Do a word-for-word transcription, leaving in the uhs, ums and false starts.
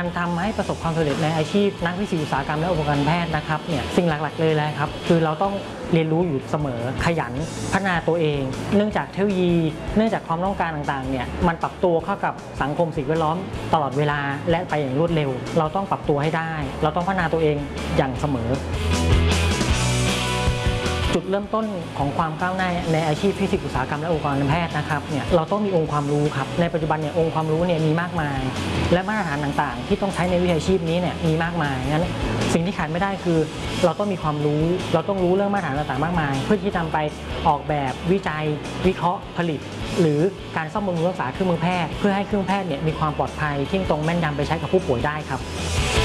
ทำให้ประสบความสำเร็จในอาชีพนักวิทยาอุตสาหกรรมและอุปกรณ์แพทย์นะครับเนี่ยสิ่งหลักๆเลยนะครับคือเราต้องเรียนรู้อยู่เสมอขยันพัฒนาตัวเองเนื่องจากเทคโนโลยีเนื่องจากความต้องการต่างๆเนี่ยมันปรับตัวเข้ากับสังคมสิ่งแวดล้อมตลอดเวลาและไปอย่างรวดเร็วเราต้องปรับตัวให้ได้เราต้องพัฒนาตัวเองอย่างเสมอจุดเริ่มต้นของความก้าวหน้าในอาชีพฟิสิกส์อุตสาหกรรมและองค์กรการแพทย์นะครับเนี่ยเราต้องมีองค์ความรู้ครับในปัจจุบันเนี่ยองค์ความรู้เนี่ยมีมากมายและมาตรฐานต่างๆที่ต้องใช้ในวิชาชีพนี้เนี่ยมีมากมายงั้นสิ่งที่ขาดไม่ได้คือเราต้องมีความรู้เราต้องรู้เรื่องมาตรฐานต่างๆมากมายเพื่อที่จะไปออกแบบวิจัยวิเคราะห์ผลิตหรือการซ่อมบำรุงรักษาเครื่องมือแพทย์เพื่อให้เครื่องแพทย์เนี่ยมีความปลอดภัยเที่ยงตรงแม่นยำไปใช้กับผู้ป่วยได้ครับ